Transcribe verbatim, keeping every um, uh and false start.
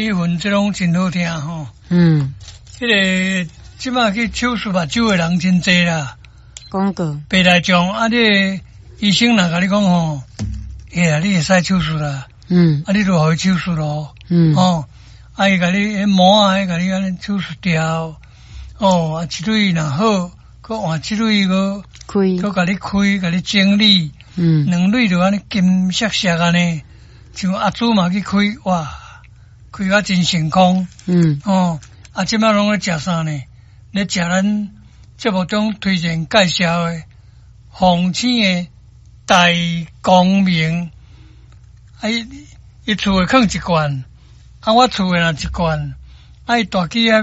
米粉这种真好听吼。 嗯， 迄、那个即马去手术目睭的人真济啦。 广告。 白内障啊，你医生若甲你讲吼，哎呀，你会使手术啦。 嗯。 啊，你就互伊手术咯。 嗯。 哦，啊，伊甲你迄膜啊，伊甲你安尼手术掉。哦，啊，一蕊若好，佮换一蕊个开， 佮甲你开，甲你整理。 嗯。 两蕊就安尼金闪闪安尼，像阿祖嘛去开，哇，开啊真成功。 嗯。 哦，啊，即摆拢咧食啥呢？咧食咱节目中推荐介绍的凤青的大光明。啊，伊伊厝诶放一罐，啊，我厝诶若一罐，啊，伊大机啊。